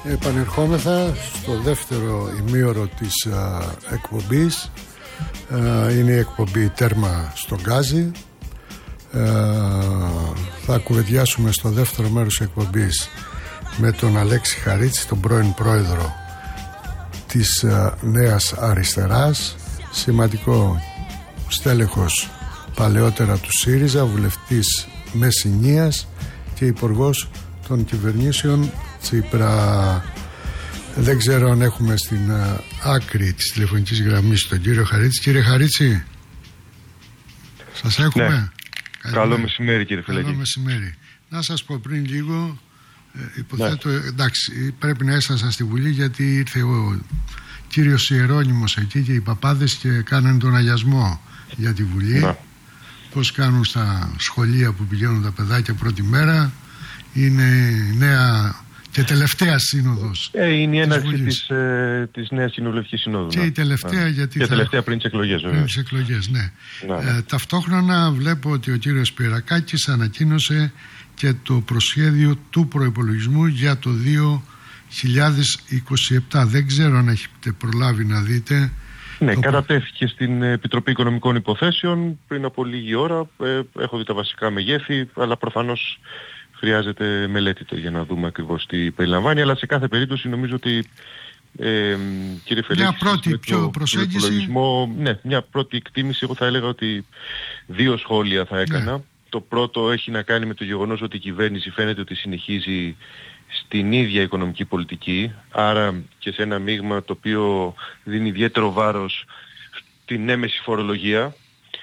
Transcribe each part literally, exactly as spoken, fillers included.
Επανερχόμεθα στο δεύτερο ημίωρο της α, εκπομπής. Α, είναι η εκπομπή Τέρμα στον Γκάζι. Α, θα κουβεντιάσουμε στο δεύτερο μέρος της εκπομπής με τον Αλέξη Χαρίτση, τον πρώην πρόεδρο της α, Νέας Αριστεράς, σημαντικό στέλεχος παλαιότερα του ΣΥΡΙΖΑ, βουλευτής Μεσσηνίας και υπουργός των κυβερνήσεων Τσίπρα. Δεν ξέρω αν έχουμε στην α, άκρη της τηλεφωνικής γραμμής τον κύριο Χαρίτση. Κύριε Χαρίτση, σας έχουμε? Ναι. Καλό μεσημέρι, κύριε Φελέκη. Καλό μεσημέρι. Να σας πω πριν λίγο, ε, υποθέτω, ναι. εντάξει, πρέπει να έσασαν στη Βουλή γιατί ήρθε ο κύριος Ιερώνυμος εκεί και οι παπάδες και κάνανε τον αγιασμό για τη Βουλή. Ναι. Πώς κάνουν στα σχολεία που πηγαίνουν τα παιδάκια πρώτη μέρα. Είναι νέα και τελευταία σύνοδος. Ε, είναι η έναρξη της, ε, της νέας κοινοβουλευτικής συνόδου. Και ναι. η τελευταία, ναι. γιατί και θα... τελευταία πριν τις εκλογές. Πριν τις εκλογές, ναι. ναι. Ε, ταυτόχρονα βλέπω ότι ο κύριος Πυρακάκης ανακοίνωσε και το προσχέδιο του προϋπολογισμού για το δύο χιλιάδες είκοσι επτά. Δεν ξέρω αν έχετε προλάβει να δείτε. Ναι, το... κατατέθηκε στην Επιτροπή Οικονομικών Υποθέσεων πριν από λίγη ώρα. Ε, έχω δει τα βασικά μεγέθη, αλλά προφανώς χρειάζεται μελέτη το για να δούμε ακριβώς τι περιλαμβάνει, αλλά σε κάθε περίπτωση νομίζω ότι ε, κύριε Φελέκη, μια πρώτη πιο προσέγγιση. Ναι, μια πρώτη εκτίμηση. Εγώ θα έλεγα ότι δύο σχόλια θα έκανα. Ναι. Το πρώτο έχει να κάνει με το γεγονός ότι η κυβέρνηση φαίνεται ότι συνεχίζει στην ίδια οικονομική πολιτική, άρα και σε ένα μείγμα το οποίο δίνει ιδιαίτερο βάρος στην έμεση φορολογία.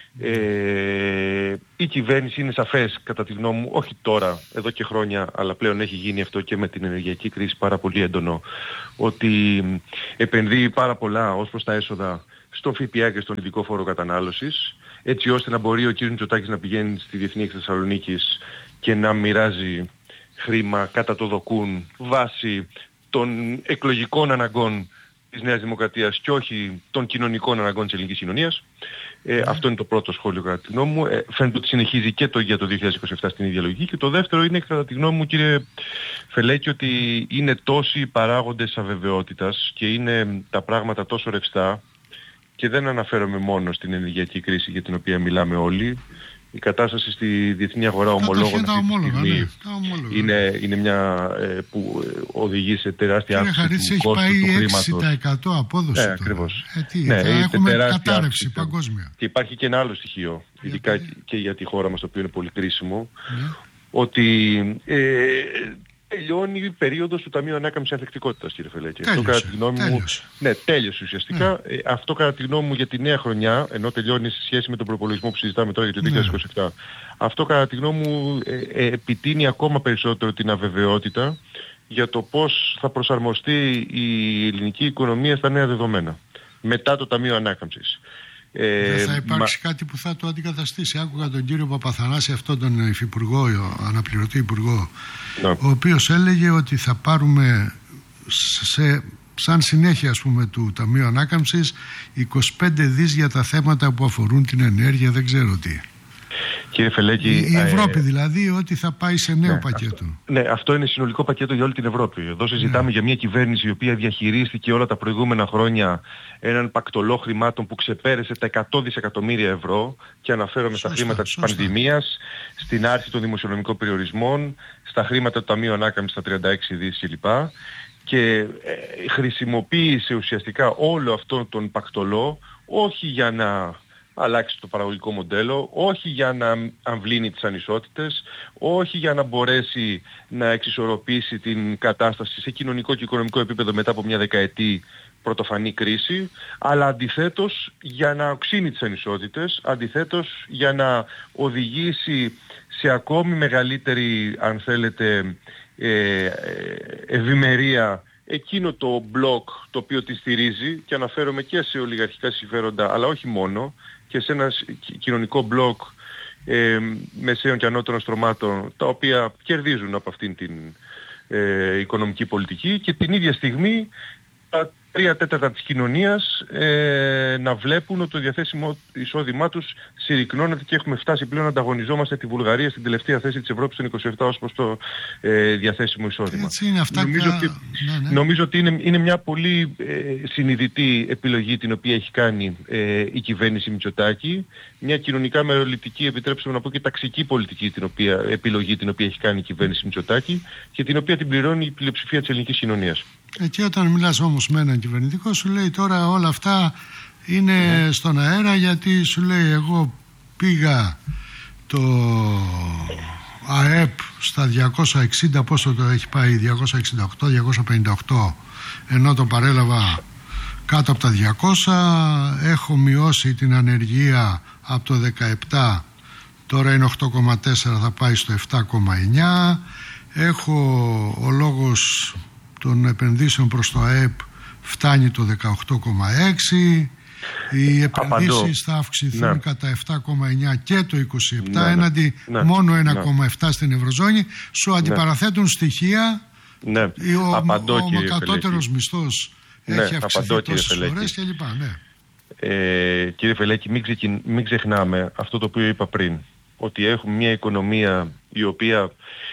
Ε, η κυβέρνηση είναι σαφές κατά τη γνώμη μου, όχι τώρα, εδώ και χρόνια, αλλά πλέον έχει γίνει αυτό και με την ενεργειακή κρίση πάρα πολύ έντονο, ότι επενδύει πάρα πολλά ως προς τα έσοδα στον ΦΠΑ και στον ειδικό φόρο κατανάλωσης, έτσι ώστε να μπορεί ο κ. Μητσοτάκης να πηγαίνει στη Διεθνή Έκθεση Θεσσαλονίκης και να μοιράζει χρήμα κατά το δοκούν βάσει των εκλογικών αναγκών της Νέας Δημοκρατίας και όχι των κοινωνικών αναγκών της ελληνικής κοινωνίας. Ε, mm. Αυτό είναι το πρώτο σχόλιο κατά τη γνώμη μου. Ε, φαίνεται ότι συνεχίζει και το για το δύο χιλιάδες είκοσι επτά στην ίδια λογική. Και το δεύτερο είναι κατά τη γνώμη μου, κύριε Φελέκη, ότι είναι τόσοι οι παράγοντες αβεβαιότητας και είναι τα πράγματα τόσο ρευστά, και δεν αναφέρομαι μόνο στην ενεργειακή κρίση για την οποία μιλάμε όλοι. Η κατάσταση στη διεθνή αγορά ομολόγων αυτή τη στιγμή ναι, είναι, είναι μια ε, που οδηγεί σε τεράστια αύξηση του κόστου του χρήματος. έξι τοις εκατό απόδοση. Ναι, ακριβώς. Ε, τι, ναι, θα έχουμε κατάρρευση παγκόσμια. Και υπάρχει και ένα άλλο στοιχείο, ειδικά γιατί... και για τη χώρα μας, το οποίο είναι πολύ κρίσιμο, ναι. ότι ε, τελειώνει η περίοδος του Ταμείου Ανάκαμψης Ανθεκτικότητας, κύριε Φελέκη. Τέλειωσε, αυτό κατά τη γνώμη τέλειωσε. μου. Ναι, τέλειωσε ουσιαστικά. Ναι. Ε, αυτό κατά τη γνώμη μου για τη νέα χρονιά, ενώ τελειώνει σε σχέση με τον προπολογισμό που συζητάμε τώρα για το δύο χιλιάδες είκοσι επτά, ναι. αυτό κατά τη γνώμη μου ε, ε, επιτείνει ακόμα περισσότερο την αβεβαιότητα για το πώς θα προσαρμοστεί η ελληνική οικονομία στα νέα δεδομένα μετά το Ταμείο Ανάκαμψης. Ε, δεν θα υπάρξει μα... κάτι που θα το αντικαταστήσει. Άκουγα τον κύριο Παπαθανάση, αυτόν τον υφυπουργό, αναπληρωτή υπουργό, no. ο οποίος έλεγε ότι θα πάρουμε σε, σαν συνέχεια, ας πούμε, του Ταμείου Ανάκαμψης είκοσι πέντε δις για τα θέματα που αφορούν την ενέργεια, δεν ξέρω τι. Κύριε Φελέκη, η Ευρώπη ε, δηλαδή ότι θα πάει σε νέο ναι, πακέτο. Αυτό, ναι, αυτό είναι συνολικό πακέτο για όλη την Ευρώπη. Εδώ συζητάμε ναι. για μια κυβέρνηση η οποία διαχειρίστηκε όλα τα προηγούμενα χρόνια έναν πακτολό χρημάτων που ξεπέρασε τα εκατό δισεκατομμύρια ευρώ, και αναφέρομαι σωστά, στα χρήματα σωστά. της πανδημίας, στην άρση των δημοσιονομικών περιορισμών, στα χρήματα του Ταμείου Ανάκαμψης στα τριάντα έξι δις κλπ. Και ε, χρησιμοποίησε ουσιαστικά όλο αυτόν τον πακτολό όχι για να αλλάξει το παραγωγικό μοντέλο, όχι για να αμβλύνει τις ανισότητες, όχι για να μπορέσει να εξισορροπήσει την κατάσταση σε κοινωνικό και οικονομικό επίπεδο μετά από μια δεκαετή πρωτοφανή κρίση, αλλά αντιθέτως για να οξύνει τις ανισότητες, αντιθέτως για να οδηγήσει σε ακόμη μεγαλύτερη, αν θέλετε, ε, ευημερία εκείνο το μπλοκ το οποίο τη στηρίζει, και αναφέρομαι και σε ολιγαρχικά συμφέροντα, αλλά όχι μόνο, και σε ένα κοινωνικό μπλοκ ε, μεσαίων και ανώτερων στρωμάτων, τα οποία κερδίζουν από αυτήν την ε, οικονομική πολιτική, και την ίδια στιγμή τα τρία τέταρτα της κοινωνίας ε, να βλέπουν ότι το διαθέσιμο εισόδημά τους συρρικνώνεται και έχουμε φτάσει πλέον να ανταγωνιζόμαστε τη Βουλγαρία στην τελευταία θέση της Ευρώπης των είκοσι επτά ως προς το ε, διαθέσιμο εισόδημα. Έτσι είναι αυτά. Νομίζω, κα... ότι, ναι, ναι. νομίζω ότι είναι, είναι μια πολύ ε, συνειδητή επιλογή την οποία έχει κάνει ε, η κυβέρνηση Μητσοτάκη, μια κοινωνικά μεροληπτική, επιτρέψτε μου να πω και ταξική πολιτική την οποία, επιλογή την οποία έχει κάνει η κυβέρνηση Μητσοτάκη και την οποία την πληρώνει η πλειοψηφία της ελληνικής κοινωνίας. Εκεί όταν μιλάς όμως με έναν κυβερνητικό σου λέει τώρα όλα αυτά είναι mm. στον αέρα, γιατί σου λέει εγώ πήγα το ΑΕΠ στα διακόσια εξήντα, πόσο το έχει πάει, διακόσια εξήντα οκτώ διακόσια πενήντα οκτώ, ενώ το παρέλαβα κάτω από τα διακόσια. Έχω μειώσει την ανεργία από το δεκαεπτά, τώρα είναι οκτώ κόμμα τέσσερα, θα πάει στο επτά κόμμα εννιά. Έχω ο λόγος των επενδύσεων προς το ΑΕΠ φτάνει το δεκαοκτώ κόμμα έξι. Οι επενδύσεις θα αυξηθούν ναι. κατά επτά κόμμα εννιά και το είκοσι επτά, ναι, έναντι ναι. μόνο ένα κόμμα επτά ναι. στην Ευρωζώνη. Σου αντιπαραθέτουν ναι. στοιχεία. Ναι. Ο, απαντώ, ο, ο κατώτερος μισθός ναι. έχει αυξηθεί τόσες φορές και λοιπά. Ναι. Ε, κύριε Φελέκη, μην, ξεκιν... μην ξεχνάμε αυτό το οποίο είπα πριν, ότι έχουμε μια οικονομία η οποία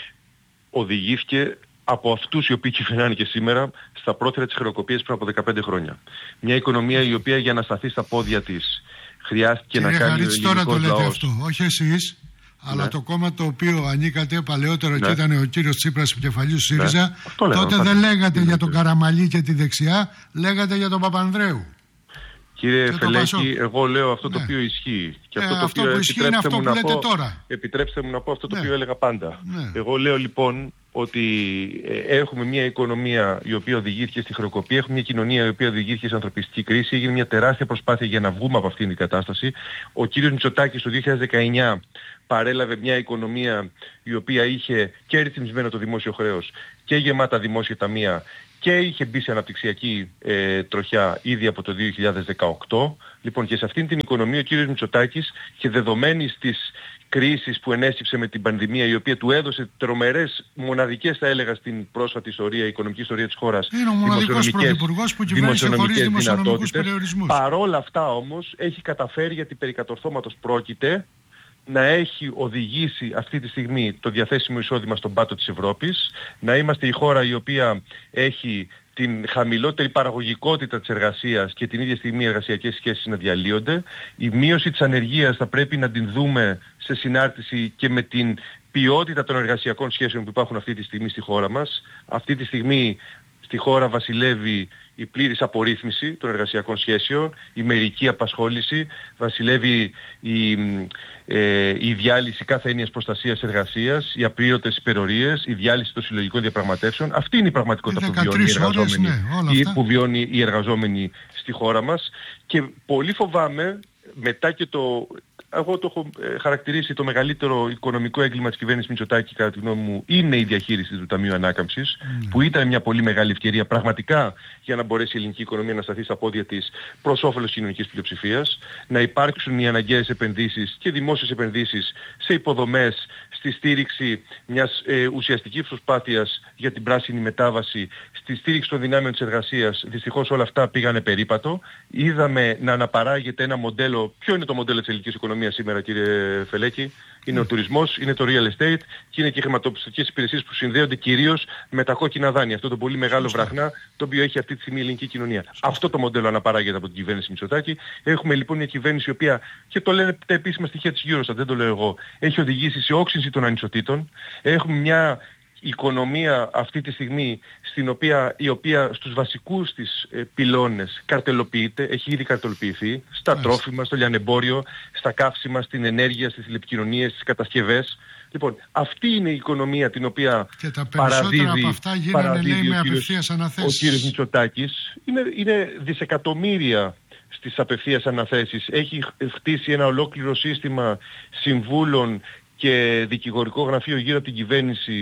οδηγήθηκε από αυτούς οι οποίοι κυβερνάνε και σήμερα στα πρόθυρα της χρεοκοπίας πριν από δεκαπέντε χρόνια. Μια οικονομία η οποία για να σταθεί στα πόδια της χρειάστηκε Κύριε να κάνει Χαρίτς, ο ελληνικός τώρα το λέτε λαός. αυτό, όχι εσείς, ναι. αλλά το κόμμα το οποίο ανήκατε παλαιότερο ναι. και ήταν ο κύριος Τσίπρας επικεφαλής του ΣΥΡΙΖΑ, ναι. τότε δεν λέγατε για τον Καραμαλή και τη δεξιά, λέγατε για τον Παπανδρέου. Κύριε Φελέκη, εγώ λέω αυτό ναι. το οποίο ισχύει. Και αυτό, ε, το αυτό οποίο που ισχύει είναι αυτό που λέτε πω, τώρα. Επιτρέψτε μου να πω αυτό το ναι. οποίο έλεγα πάντα. Ναι. Εγώ λέω λοιπόν ότι ε, έχουμε μια οικονομία η οποία οδηγήθηκε στη χρεοκοπία, έχουμε μια κοινωνία η οποία οδηγήθηκε σε ανθρωπιστική κρίση, έγινε μια τεράστια προσπάθεια για να βγούμε από αυτήν την κατάσταση. Ο κύριος Μητσοτάκης το δύο χιλιάδες δεκαεννιά παρέλαβε μια οικονομία η οποία είχε και ρυθμισμένο το δημόσιο χρέος και γεμάτα δημόσια ταμεία και είχε μπει σε αναπτυξιακή ε, τροχιά ήδη από το δύο χιλιάδες δεκαοκτώ. Λοιπόν, και σε αυτήν την οικονομία ο κύριος Μητσοτάκης, και δεδομένης της κρίσης που ενέστυψε με την πανδημία, η οποία του έδωσε τρομερές, μοναδικές θα έλεγα στην πρόσφατη ιστορία, οικονομική ιστορία της χώρας, είναι ο μοναδικός πρωθυπουργός που κυβέρνησε χωρίς δημοσιονομικούς περιορισμούς. Παρόλα αυτά όμως έχει καταφέρει, γιατί περί κατορθώματος πρόκειται, να έχει οδηγήσει αυτή τη στιγμή το διαθέσιμο εισόδημα στον πάτο της Ευρώπης, να είμαστε η χώρα η οποία έχει την χαμηλότερη παραγωγικότητα της εργασίας και την ίδια στιγμή οι εργασιακές σχέσεις να διαλύονται. Η μείωση της ανεργίας θα πρέπει να την δούμε σε συνάρτηση και με την ποιότητα των εργασιακών σχέσεων που υπάρχουν αυτή τη στιγμή στη χώρα μας. Αυτή τη στιγμή στη χώρα βασιλεύει η πλήρης απορρίθμιση των εργασιακών σχέσεων, η μερική απασχόληση, βασιλεύει η, ε, η διάλυση κάθε έννοιας προστασίας εργασίας, οι απλήρωτες υπερορίες, η διάλυση των συλλογικών διαπραγματεύσεων. Αυτή είναι η πραγματικότητα που βιώνει, οι εργαζόμενοι, ναι, που βιώνει οι εργαζόμενοι στη χώρα μας. Και πολύ φοβάμαι, μετά και το... Εγώ το έχω χαρακτηρίσει το μεγαλύτερο οικονομικό έγκλημα της κυβέρνησης Μητσοτάκη, κατά τη γνώμη μου, είναι η διαχείριση του Ταμείου Ανάκαμψης, mm. που ήταν μια πολύ μεγάλη ευκαιρία πραγματικά για να μπορέσει η ελληνική οικονομία να σταθεί στα πόδια της προς όφελος κοινωνικής πλειοψηφίας, να υπάρξουν οι αναγκαίες επενδύσεις και δημόσιες επενδύσεις σε υποδομές, στη στήριξη μιας ε, ουσιαστικής προσπάθειας για την πράσινη μετάβαση, στη στήριξη των δυνάμεων της εργασίας. Δυστυχώς όλα αυτά πήγανε περίπατο. Είδαμε να αναπαράγεται ένα μοντέλο. Ποιο είναι το μοντέλο της ελληνικής οικονομίας σήμερα, κύριε Φελέκη? Είναι ο τουρισμός, είναι το real estate και είναι και οι χρηματοπιστωτικές υπηρεσίες που συνδέονται κυρίως με τα κόκκινα δάνεια. Αυτό το πολύ μεγάλο βραχνά το οποίο έχει αυτή τη στιγμή η ελληνική κοινωνία. Αυτό το μοντέλο αναπαράγεται από την κυβέρνηση Μητσοτάκη. Έχουμε λοιπόν μια κυβέρνηση η οποία, και το λένε τα επίσημα στοιχεία της Eurostat, δεν το λέω εγώ, έχει οδηγήσει σε όξυνση των ανισοτήτων. Έχουμε μια οικονομία αυτή τη στιγμή στην οποία, η οποία στους βασικούς της ε, πυλώνες καρτελοποιείται, έχει ήδη καρτελοποιηθεί, στα τρόφιμα, στο λιανεμπόριο, στα καύσιμα, στην ενέργεια, στις τηλεπικοινωνίες, στις κατασκευές. Λοιπόν, αυτή είναι η οικονομία την οποία και τα παραδίδει, από αυτά γίνανε, λέει, με απευθείας αναθέσεις. Ο κύριος Μητσοτάκης. Είναι, είναι δισεκατομμύρια στις απευθείας αναθέσεις. Έχει χτίσει ένα ολόκληρο σύστημα συμβούλων και δικηγορικό γραφείο γύρω από την κυβέρνηση,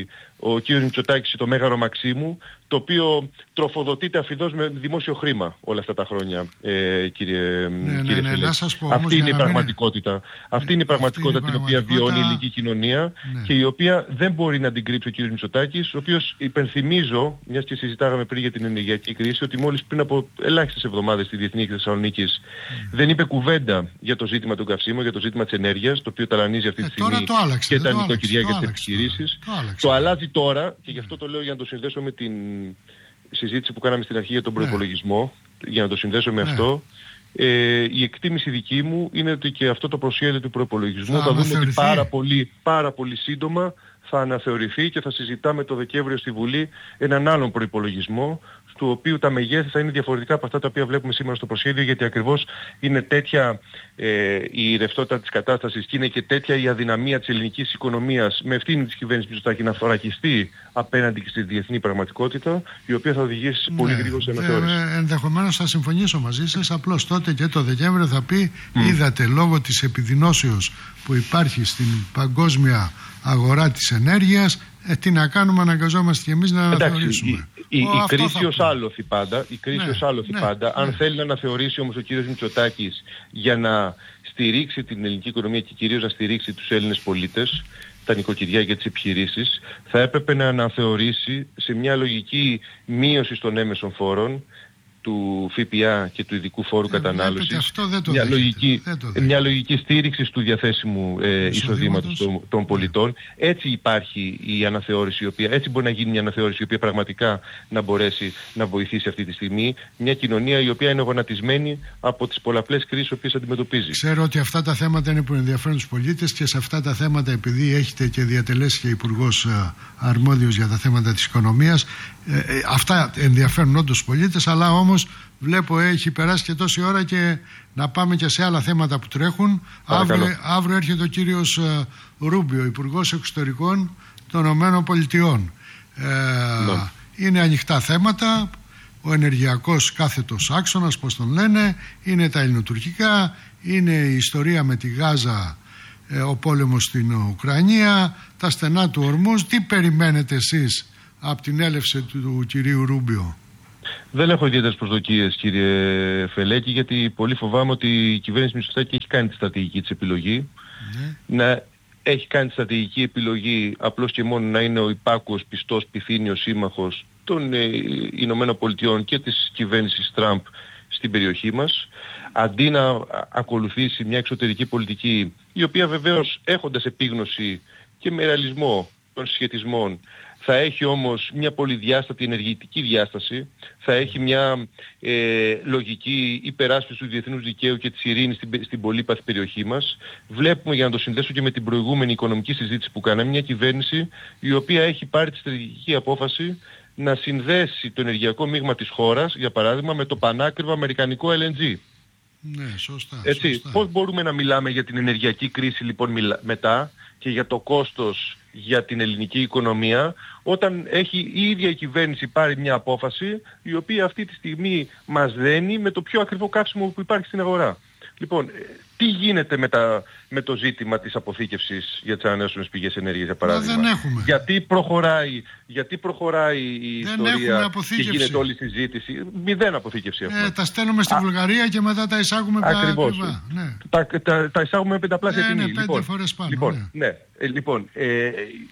ο κ. Μητσοτάκης το Μέγαρο Μαξίμου, το οποίο τροφοδοτείται αφιδώς με δημόσιο χρήμα όλα αυτά τα χρόνια, ε, κύριε, ναι, κύριε ναι, ναι, σας πω, Αυτή είναι η πραγματικότητα. Είναι... Αυτή είναι η πραγματικότητα την οποία βιώνει η ελληνική κοινωνία, ναι. και η οποία δεν μπορεί να την κρύψει ο κ. Μητσοτάκης, ο οποίος, υπενθυμίζω, μιας και συζητάγαμε πριν για την ενεργειακή κρίση, ότι μόλις πριν από ελάχιστες εβδομάδες στη Διεθνή Έκθεση Θεσσαλονίκης mm. δεν είπε κουβέντα για το ζήτημα του καυσίμου, για το ζήτημα της ενέργειας, το οποίο ταλανίζει αυτή τη ε, στιγμή το άλλαξε, και τα νοικοκυριά και τις επιχειρήσεις. Το, το, το αλλάζει τώρα, και γι' αυτό το λέω για να το συνδέσω με την συζήτηση που κάναμε στην αρχή για τον προϋπολογισμό, ναι. για να το συνδέσω με ναι. αυτό. Ε, η εκτίμηση δική μου είναι ότι και αυτό το προσχέδιο του προϋπολογισμού θα, θα δούμε ότι πάρα πολύ, πάρα πολύ σύντομα θα αναθεωρηθεί και θα συζητάμε το Δεκέμβριο στη Βουλή έναν άλλον προϋπολογισμό, του οποίου τα μεγέθη θα είναι διαφορετικά από αυτά τα οποία βλέπουμε σήμερα στο προσχέδιο, γιατί ακριβώς είναι τέτοια ε, η ρευστότητα της κατάστασης και είναι και τέτοια η αδυναμία της ελληνικής οικονομίας με ευθύνη της κυβέρνησης Μητσοτάκη να θωρακιστεί απέναντι και στη διεθνή πραγματικότητα, η οποία θα οδηγήσει ναι, πολύ γρήγορα σε αναθεώρηση. Ε, ενδεχομένως θα συμφωνήσω μαζί σας, απλώς τότε και το Δεκέμβριο θα πει mm. είδατε, λόγω της επιδεινώσεως που υπάρχει στην παγκόσμια αγορά της ενέργειας, ε, τι να κάνουμε, αναγκαζόμαστε και εμείς να αναθεωρήσουμε. Η, η, η κρίση ως άλοθη πάντα, η κρίση ναι, ως άλοθη ναι, πάντα, ναι. αν θέλει να αναθεωρήσει όμως ο κύριος Μητσοτάκης για να στηρίξει την ελληνική οικονομία και κυρίως να στηρίξει τους Έλληνες πολίτες, τα νοικοκυριά και τις επιχειρήσεις, θα έπρεπε να αναθεωρήσει σε μια λογική μείωση των έμεσων φόρων, του ΦΠΑ και του ειδικού φόρου ε, κατανάλωσης, αυτό δεν το μια, δέχεται, λογική, δεν το μια λογική στήριξη του διαθέσιμου ε, εισοδήματος των, των πολιτών. Έτσι υπάρχει η αναθεώρηση, η οποία, έτσι μπορεί να γίνει μια αναθεώρηση η οποία πραγματικά να μπορέσει να βοηθήσει αυτή τη στιγμή μια κοινωνία η οποία είναι γονατισμένη από τις πολλαπλές κρίσεις οι οποίες αντιμετωπίζει. Ξέρω ότι αυτά τα θέματα είναι που ενδιαφέρουν τους πολίτες και σε αυτά τα θέματα, επειδή έχετε και διατελέσει και υπουργός αρμόδιος για τα θέματα της οικονομίας, ε, ε, αυτά ενδιαφέρουν όντως τους πολίτες, αλλά όμως βλέπω έχει περάσει και τόση ώρα και να πάμε και σε άλλα θέματα που τρέχουν. Αύριο, αύριο έρχεται ο κύριος uh, Ρούμπιο, Υπουργός Εξωτερικών των Ηνωμένων Πολιτειών. Ε, no. Είναι ανοιχτά θέματα, ο ενεργειακός κάθετος άξονας, πώς τον λένε, είναι τα ελληνοτουρκικά, είναι η ιστορία με τη Γάζα, ε, ο πόλεμος στην Ουκρανία, τα στενά του Ορμούζ. Τι περιμένετε εσείς από την έλευση του, του κυρίου Ρούμπιο? Δεν έχω ιδιαίτερες προσδοκίες, κύριε Φελέκη, γιατί πολύ φοβάμαι ότι η κυβέρνηση Μητσοτάκη έχει κάνει τη στρατηγική της επιλογή. Mm. Να έχει κάνει τη στρατηγική επιλογή απλώς και μόνο να είναι ο υπάκουος, πιστός, πυθύνιος σύμμαχος των ε, Ηνωμένων Πολιτειών και της κυβέρνησης Τραμπ στην περιοχή μας, αντί να ακολουθήσει μια εξωτερική πολιτική, η οποία βεβαίως έχοντας επίγνωση και με ρεαλισμό των συσχετισμών, θα έχει όμως μια πολυδιάστατη ενεργητική διάσταση, θα έχει μια ε, λογική υπεράσπιση του διεθνούς δικαίου και της ειρήνης στην, στην πολύπαθη περιοχή μας. Βλέπουμε, για να το συνδέσω και με την προηγούμενη οικονομική συζήτηση που κάναμε, μια κυβέρνηση η οποία έχει πάρει τη στρατηγική απόφαση να συνδέσει το ενεργειακό μείγμα της χώρας, για παράδειγμα, με το πανάκριβο αμερικανικό ελ εν τζι. Ναι, σωστά. Έτσι, σωστά. Πώς μπορούμε να μιλάμε για την ενεργειακή κρίση λοιπόν μετά και για το κόστος για την ελληνική οικονομία, όταν έχει η ίδια η κυβέρνηση πάρει μια απόφαση η οποία αυτή τη στιγμή μας δένει με το πιο ακριβό καύσιμο που υπάρχει στην αγορά. Λοιπόν, τι γίνεται με, τα, με το ζήτημα της αποθήκευσης για τις ανανεώσιμες πηγές ενέργειας, για παράδειγμα? Δεν έχουμε. Γιατί προχωράει, γιατί προχωράει η δεν ιστορία και γίνεται όλη η συζήτηση? Μηδέν αποθήκευση έχουμε. Ε, τα στέλνουμε στην Α, Βουλγαρία και μετά τα εισάγουμε ακριβώς. Ακριβά. Ναι. Τα, τα, τα εισάγουμε με πενταπλάσια ε, τιμή. Ναι, πέντε λοιπόν, φορές πάνω. Λοιπόν, ναι. ναι, ε, λοιπόν ε,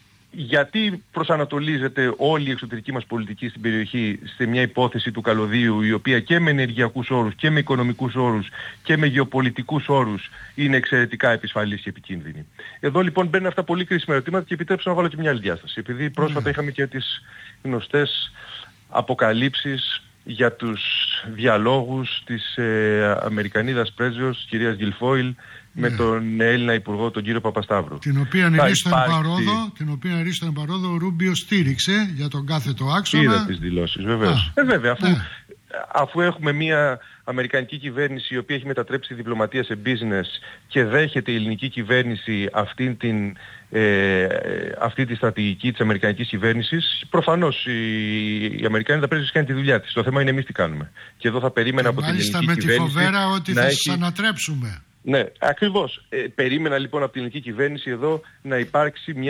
γιατί προσανατολίζεται όλη η εξωτερική μας πολιτική στην περιοχή σε μια υπόθεση του καλωδίου, η οποία και με ενεργειακούς όρους και με οικονομικούς όρους και με γεωπολιτικούς όρους είναι εξαιρετικά επισφαλής και επικίνδυνη? Εδώ λοιπόν μπαίνουν αυτά πολύ κρίσιμα ερωτήματα και επιτρέψτε να βάλω και μια άλλη διάσταση. Επειδή πρόσφατα mm. είχαμε και τις γνωστές αποκαλύψεις για τους διαλόγους της ε, Αμερικανίδας πρέσβεως κυρίας Γκιλφόιλ με ναι. τον Έλληνα Υπουργό, τον κύριο Παπασταύρου. Την οποία ρίστον υπάρξει... παρόδο, την οποία ρίστον παρόδο ο Ρούμπιο στήριξε για τον κάθετο άξονα. Είδα τις δηλώσεις, βεβαίως. Ε, βέβαια, αφού, ναι. αφού έχουμε μια αμερικανική κυβέρνηση η οποία έχει μετατρέψει τη διπλωματία σε business και δέχεται η ελληνική κυβέρνηση αυτή την, ε, αυτή τη στρατηγική της αμερικανικής κυβέρνησης, προφανώς οι, οι Αμερικανοί θα πρέπει να κάνουν τη δουλειά της. Το θέμα είναι εμείς τι κάνουμε. Και εδώ θα περίμενα από την ελληνική κυβέρνηση... Μάλιστα με τη φοβέρα ότι θα έχει... σας ανατρέψουμε. Ναι, ακριβώς. Ε, περίμενα λοιπόν από την ελληνική κυβέρνηση εδώ να υπάρξει μια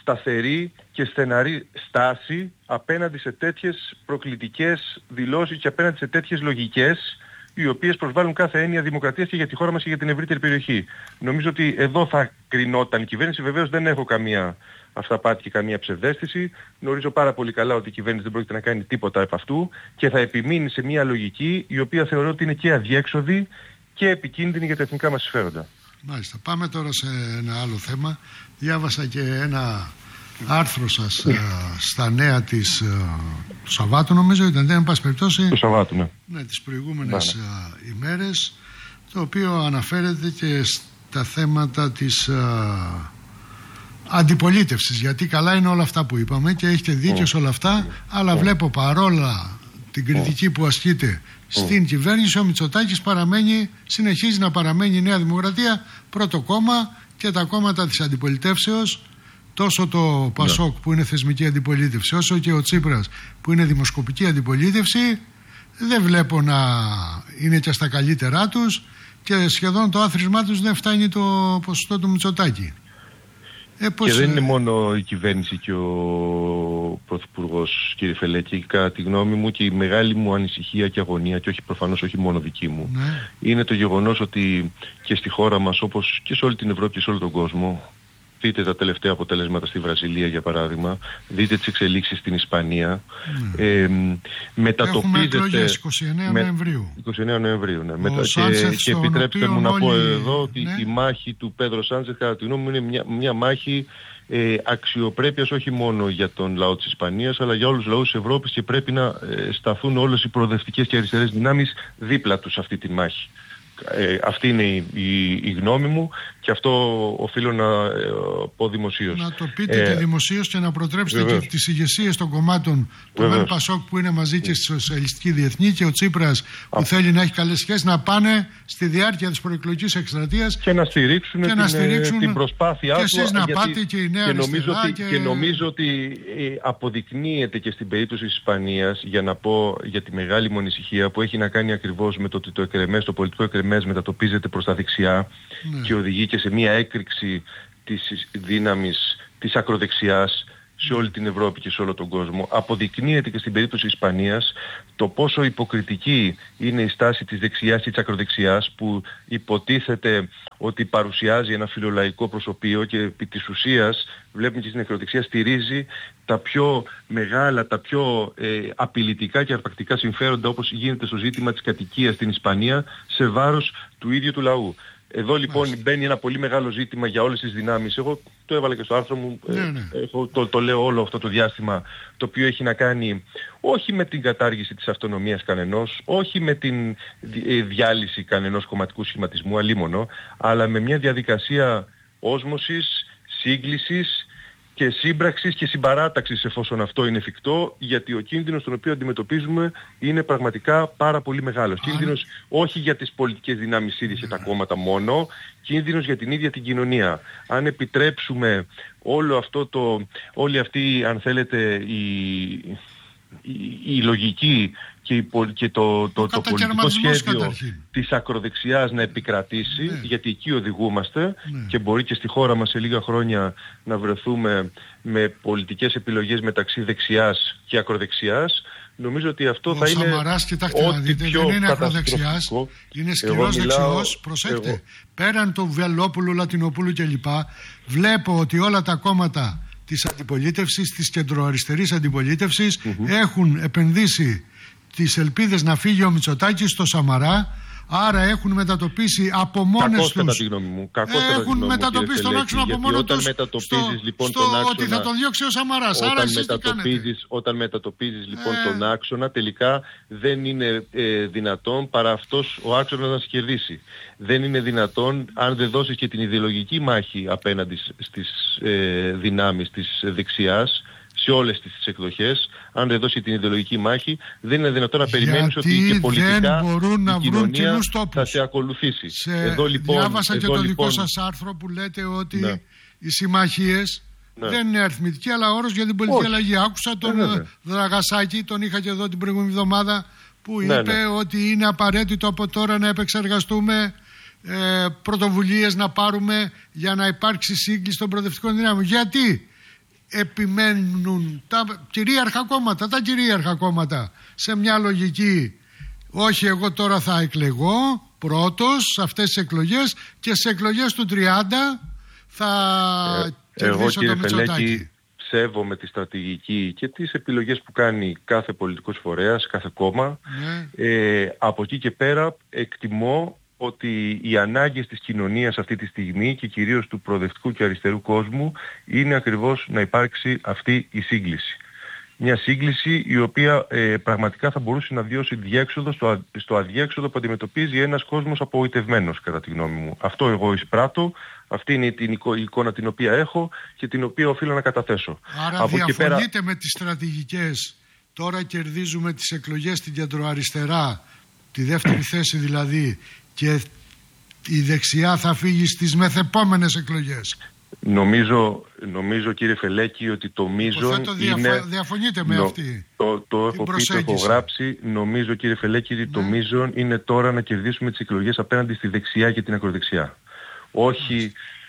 σταθερή και στεναρή στάση απέναντι σε τέτοιες προκλητικές δηλώσεις και απέναντι σε τέτοιες λογικές οι οποίες προσβάλλουν κάθε έννοια δημοκρατίας και για τη χώρα μας και για την ευρύτερη περιοχή. Νομίζω ότι εδώ θα κρινόταν η κυβέρνηση. Βεβαίως δεν έχω καμία αυταπάτη και καμία ψευδαίσθηση. Γνωρίζω πάρα πολύ καλά ότι η κυβέρνηση δεν πρόκειται να κάνει τίποτα επ' αυτού και θα επιμείνει σε μια λογική η οποία θεωρώ ότι είναι και αδιέξοδη και επικίνδυνη για τα εθνικά μας συμφέροντα. Μάλιστα. Πάμε τώρα σε ένα άλλο θέμα. Διάβασα και ένα άρθρο σας στα νέα της του Σαββάτου, νομίζω ήταν, δεν πάση περιπτώσει. Του Σαββάτου, ναι. Ναι, τις προηγούμενες ναι. ημέρες, το οποίο αναφέρεται και στα θέματα της α, αντιπολίτευσης, γιατί καλά είναι όλα αυτά που είπαμε και έχετε δίκιο mm. σε όλα αυτά, mm. αλλά mm. βλέπω παρόλα την κριτική mm. που ασκείται στην mm. κυβέρνηση, ο Μητσοτάκης παραμένει, συνεχίζει να παραμένει η Νέα Δημοκρατία πρώτο κόμμα και τα κόμματα της αντιπολιτεύσεως, τόσο το Πασόκ yeah. που είναι θεσμική αντιπολίτευση, όσο και ο Τσίπρας που είναι δημοσκοπική αντιπολίτευση, δεν βλέπω να είναι και στα καλύτερά τους και σχεδόν το άθροισμά τους δεν φτάνει το ποσοστό του Μητσοτάκη. Ε, πώς... Και δεν είναι μόνο η κυβέρνηση και ο Πρωθυπουργός, κύριε Φελέκη, κατά τη γνώμη μου και η μεγάλη μου ανησυχία και αγωνία, και όχι προφανώς όχι μόνο δική μου, ναι. είναι το γεγονός ότι και στη χώρα μας, όπως και σε όλη την Ευρώπη και σε όλο τον κόσμο, δείτε τα τελευταία αποτελέσματα στη Βραζιλία για παράδειγμα, δείτε τις εξελίξεις στην Ισπανία. Mm. Ε, μετατοπίζεται... Έχουμε εκλογές εικοστή ενάτη Νοεμβρίου. εικοστή ενάτη Νοεμβρίου, ναι. Μετα... Και, και επιτρέψτε μου να όλοι... πω εδώ ότι ναι. η μάχη του Πέδρο Σάντσεθ κατά τη γνώμη μου είναι μια, μια μάχη ε, αξιοπρέπειας όχι μόνο για τον λαό της Ισπανίας αλλά για όλους τους λαούς της Ευρώπης και πρέπει να ε, σταθούν όλες οι προοδευτικές και αριστερές δυνάμεις δίπλα τους σε αυτή τη μάχη. Ε, αυτή είναι η, η, η γνώμη μου και αυτό οφείλω να ε, πω δημοσίως. Να το πείτε ε, και δημοσίως και να προτρέψετε βεβαίως. Και τις ηγεσίες των κομμάτων του ΜΕΝ Πασόκ που είναι μαζί και στη Σοσιαλιστική Διεθνή και ο Τσίπρας που Α. θέλει να έχει καλές σχέσεις να πάνε στη διάρκεια της προεκλογικής εκστρατείας και να στηρίξουν, και την, να στηρίξουν την προσπάθειά του. Και εσείς να πάτε και η Νέα και νομίζω, Αριστερά ότι, και... και νομίζω ότι αποδεικνύεται και στην περίπτωση της Ισπανίας, για να πω για τη μεγάλη μου ανησυχία που έχει να κάνει ακριβώς με το ότι το εκρεμές, το πολιτικό εκρεμές μετατοπίζεται προς τα δεξιά ναι. και οδηγεί και σε μια έκρηξη της δύναμης της ακροδεξιάς σε όλη την Ευρώπη και σε όλο τον κόσμο. Αποδεικνύεται και στην περίπτωση της Ισπανίας το πόσο υποκριτική είναι η στάση της δεξιάς και της ακροδεξιάς που υποτίθεται ότι παρουσιάζει ένα φιλολαϊκό προσωπείο και επί της ουσίας βλέπουμε και στην ακροδεξιά στηρίζει τα πιο μεγάλα, τα πιο ε, απειλητικά και αρπακτικά συμφέροντα όπως γίνεται στο ζήτημα της κατοικίας στην Ισπανία σε βάρος του ίδιου του λαού. Εδώ λοιπόν Μάλιστα. μπαίνει ένα πολύ μεγάλο ζήτημα για όλες τις δυνάμεις. Εγώ το έβαλα και στο άρθρο μου, ναι, ναι. Έχω, το, το λέω όλο αυτό το διάστημα, το οποίο έχει να κάνει όχι με την κατάργηση της αυτονομίας κανενός, όχι με την διάλυση κανενός κομματικού σχηματισμού, αλίμονο, αλλά με μια διαδικασία όσμωσης, σύγκλησης και σύμπραξης και συμπαράταξης εφόσον αυτό είναι εφικτό, γιατί ο κίνδυνος τον οποίο αντιμετωπίζουμε είναι πραγματικά πάρα πολύ μεγάλος. Α, κίνδυνος όχι για τις πολιτικές δυνάμεις ίδιες και τα κόμματα μόνο, κίνδυνος για την ίδια την κοινωνία. Αν επιτρέψουμε όλο αυτό το, όλη αυτή αν θέλετε η, η, η λογική και, η, και το, το, το πολιτικό σχέδιο καταρχήν. της ακροδεξιάς να επικρατήσει, ναι. γιατί εκεί οδηγούμαστε ναι. και μπορεί και στη χώρα μας σε λίγα χρόνια να βρεθούμε με πολιτικές επιλογές μεταξύ δεξιάς και ακροδεξιάς. Νομίζω ότι αυτό ο θα Σαμαράς, είναι Σαμαράς, κοιτάξτε να δείτε, δεν είναι ακροδεξιάς, είναι σκληρός δεξιός, προσέξτε, εγώ... πέραν του Βελόπουλου, Λατινοπούλου κλπ. Βλέπω ότι όλα τα κόμματα της αντιπολίτευσης, της κεντροαριστερής αντιπολίτευσης mm-hmm. έχουν επενδύσει τις ελπίδες να φύγει ο Μητσοτάκης στο Σαμαρά, άρα έχουν μετατοπίσει από μόνες τους. Μου. Έχουν μετατοπίσει τον άξονα από μόνο τους στο, λοιπόν, στο τον άξονα, ότι θα τον διώξει ο Σαμαράς. Όταν άρα εσείς μετατοπίζεις, όταν μετατοπίζεις λοιπόν ε... τον άξονα, τελικά δεν είναι ε, δυνατόν παρά αυτός ο άξονας να σε κερδίσει. Δεν είναι δυνατόν αν δεν δώσεις και την ιδεολογική μάχη απέναντι στις ε, δυνάμεις της δεξιάς, σε όλες τις εκδοχές, αν δεν δώσει την ιδεολογική μάχη, δεν είναι δυνατόν να περιμένεις ότι και πολιτικά η κοινωνία θα σε ακολουθήσει. Σε... Εδώ λοιπόν, διάβασα εδώ, και το λοιπόν... δικό σας άρθρο που λέτε ότι ναι. οι συμμαχίες ναι. δεν είναι αριθμητική αλλά όρος για την πολιτική Όχι. αλλαγή. Άκουσα τον ναι, ναι. Δραγασάκη, τον είχα και εδώ την προηγούμενη εβδομάδα, που ναι, είπε ναι. ότι είναι απαραίτητο από τώρα να επεξεργαστούμε ε, πρωτοβουλίες να πάρουμε για να υπάρξει σύγκληση των προοδευτικών δυνάμεων. Γιατί? επιμένουν τα κυρίαρχα κόμματα, τα κυρίαρχα κόμματα σε μια λογική, όχι εγώ τώρα θα εκλεγώ πρώτος σε αυτές τις εκλογές και σε εκλογές του τριάντα θα ε, κερδίσω το Μητσοτάκη. Σέβομαι τη στρατηγική και τις επιλογές που κάνει κάθε πολιτικός φορέας, κάθε κόμμα. Ναι. Ε, από εκεί και πέρα εκτιμώ ότι οι ανάγκες της κοινωνίας αυτή τη στιγμή και κυρίως του προοδευτικού και αριστερού κόσμου είναι ακριβώς να υπάρξει αυτή η σύγκληση. Μια σύγκληση η οποία ε, πραγματικά θα μπορούσε να διώσει διέξοδο στο, στο αδιέξοδο που αντιμετωπίζει ένας κόσμος απογοητευμένος, κατά τη γνώμη μου. Αυτό εγώ εισπράττω, αυτή είναι την εικο, η εικόνα την οποία έχω και την οποία οφείλω να καταθέσω. Άρα από διαφωνείτε πέρα... με τις στρατηγικές. Τώρα κερδίζουμε τις εκλογές στην κεντροαριστερά, τη δεύτερη θέση δηλαδή, και η δεξιά θα φύγει στις μεθεπόμενες εκλογές. Νομίζω, νομίζω κύριε Φελέκη ότι το μείζον διαφο- είναι... Διαφωνείτε με νο, αυτή Το, το έχω πει, το έχω γράψει. Νομίζω κύριε Φελέκη ότι ναι. το μείζον είναι τώρα να κερδίσουμε τις εκλογές απέναντι στη δεξιά και την ακροδεξιά. Όχι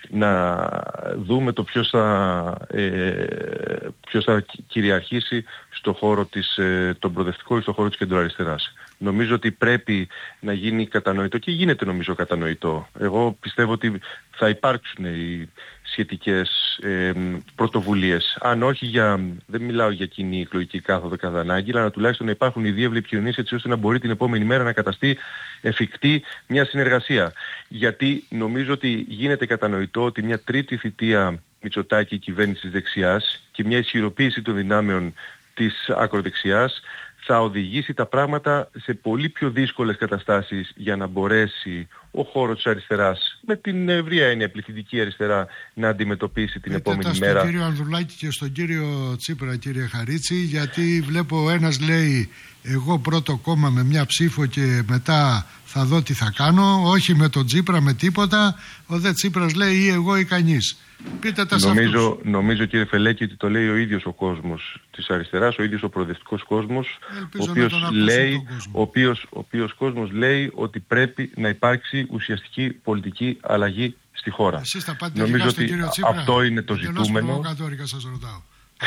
να δούμε το ποιος θα, ε, ποιος θα κυριαρχήσει στο χώρο της, ε, τον προοδευτικό ή στο χώρο της κεντροαριστεράς. Νομίζω ότι πρέπει να γίνει κατανοητό και γίνεται νομίζω κατανοητό. Εγώ πιστεύω ότι θα υπάρξουν οι σχετικές ε, πρωτοβουλίες. Αν όχι για, δεν μιλάω για κοινή εκλογική κάθοδο κατά ανάγκη, αλλά τουλάχιστον να υπάρχουν οι διεύλοι επικοινωνίες έτσι ώστε να μπορεί την επόμενη μέρα να καταστεί εφικτή μια συνεργασία. Γιατί νομίζω ότι γίνεται κατανοητό ότι μια τρίτη θητεία Μητσοτάκη κυβέρνησης δεξιάς και μια ισχυροποίηση των δυνάμεων της ακροδεξιάς θα οδηγήσει τα πράγματα σε πολύ πιο δύσκολες καταστάσεις για να μπορέσει ο χώρος της αριστεράς με την ευρεία έννοια πληθυντική αριστερά να αντιμετωπίσει την Πείτε επόμενη τα μέρα. Στον κύριο Ανδρουλάκη και στον κύριο Τσίπρα, κύριε Χαρίτση, γιατί βλέπω ο ένας λέει εγώ πρώτο κόμμα με μια ψήφο και μετά θα δω τι θα κάνω, όχι με τον Τσίπρα με τίποτα, ο δε Τσίπρας λέει ή εγώ ή κανείς. Πείτε τα σε νομίζω, νομίζω κύριε Φελέκη ότι το λέει ο ίδιος ο κόσμος της αριστεράς, ο ίδιος ο προοδευτικός κόσμος, ο οποίος, λέει, ο, οποίος, ο οποίος κόσμος λέει ότι πρέπει να υπάρξει ουσιαστική πολιτική αλλαγή στη χώρα. Εσείς θα πάτε νομίζω ότι κύριο Τσίπρα, αυτό είναι το ζητούμενο. Σας ρωτάω.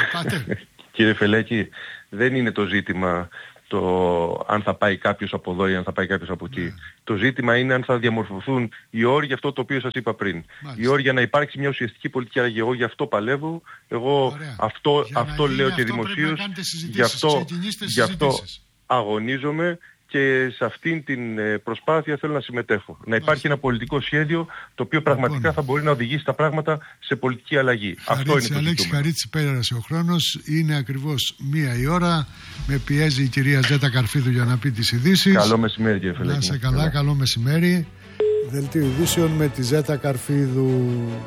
Κύριε Φελέκη, δεν είναι το ζήτημα το αν θα πάει κάποιος από εδώ ή αν θα πάει κάποιος από εκεί. Yeah. Το ζήτημα είναι αν θα διαμορφωθούν οι όροι για αυτό το οποίο σας είπα πριν. Μάλιστα. Οι όροι για να υπάρξει μια ουσιαστική πολιτική αλλαγή. Εγώ γι' αυτό παλεύω. Εγώ Ωραία. αυτό, αυτό λέω και δημοσίως. Γι' αυτό, γι' αυτό αγωνίζομαι και σε αυτήν την προσπάθεια θέλω να συμμετέχω. Να υπάρχει Μάλιστα. ένα πολιτικό σχέδιο το οποίο πραγματικά λοιπόν. θα μπορεί να οδηγήσει τα πράγματα σε πολιτική αλλαγή. Χαρίτση, αυτό είναι το Αλέξη Χαρίτση, πέρασε ο χρόνος. Είναι ακριβώς μία η ώρα. Με πιέζει η κυρία Ζέτα Καρφίδου για να πει τις ειδήσεις. Καλό μεσημέρι κύριε Φελέκη. Να σε καλά, καλό μεσημέρι. Δελτίο ειδήσεων με τη Ζέτα Καρφίδου.